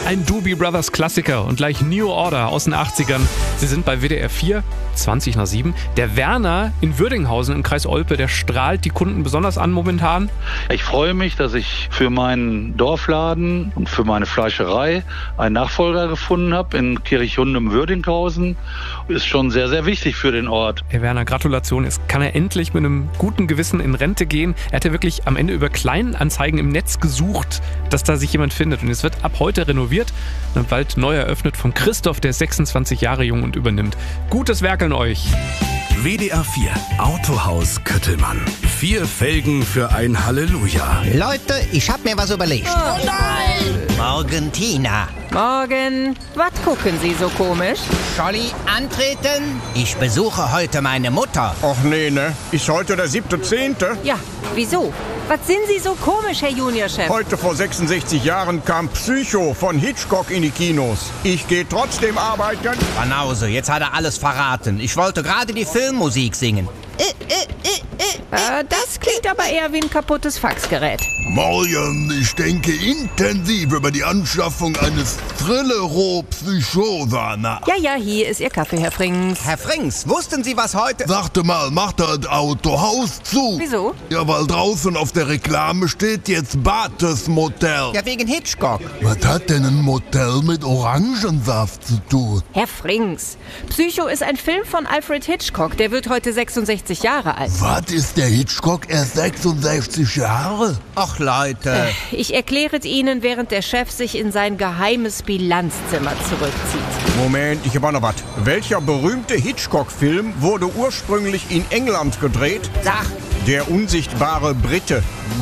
ein Doobie Brothers Klassiker und gleich New Order aus den 80ern. Sie sind bei WDR 4, 20 nach 7. Der Werner in Würdinghausen im Kreis Olpe, der strahlt die Kunden besonders an momentan. Ich freue mich, dass ich für meinen Dorfladen und für meine Fleischerei einen Nachfolger gefunden habe in Kirchhundem-Würdinghausen. Ist schon sehr, sehr wichtig für den Ort. Herr Werner, Gratulation. Jetzt kann er endlich mit einem guten Gewissen in Rente gehen. Er hat ja wirklich am Ende über Kleinanzeigen im Netz gesucht, dass da sich jemand findet. Und es wird ab heute renoviert und bald neu eröffnet vom Christoph, der ist 26 Jahre jung und übernimmt. Gutes Werk an euch. WDR 4 Autohaus Köttelmann. 4 Felgen für ein Halleluja. Leute, ich hab mir was überlegt. Oh nein! Morgen, Tina. Morgen. Was gucken Sie so komisch? Scholli, antreten. Ich besuche heute meine Mutter. Och nee, ne? Ist heute der 7.10.? Ja, wieso? Was sind Sie so komisch, Herr Juniorchef? Heute vor 66 Jahren kam Psycho von Hitchcock in die Kinos. Ich gehe trotzdem arbeiten. Banause, jetzt hat er alles verraten. Ich wollte gerade die Filmmusik singen. Das klingt aber eher wie ein kaputtes Faxgerät. Morgen, ich denke intensiv über die Anschaffung eines Thrillero-Psychosa nach. Ja, hier ist Ihr Kaffee, Herr Frings. Herr Frings, wussten Sie, was heute... Warte mal, macht das Autohaus zu? Wieso? Ja, weil draußen auf der Reklame steht jetzt Bates Motel. Ja, wegen Hitchcock. Was hat denn ein Motel mit Orangensaft zu tun? Herr Frings, Psycho ist ein Film von Alfred Hitchcock. Der wird heute 66 Jahre alt. Was, ist der Hitchcock erst 66 Jahre? Ach, Leute. Ich erkläre es Ihnen, während der Chef sich in sein geheimes Bilanzzimmer zurückzieht. Moment, ich hab auch noch was. Welcher berühmte Hitchcock-Film wurde ursprünglich in England gedreht? Sag. Der unsichtbare Brite.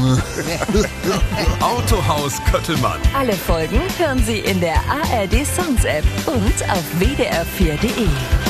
Autohaus Köttelmann. Alle Folgen hören Sie in der ARD Songs App und auf wdr4.de.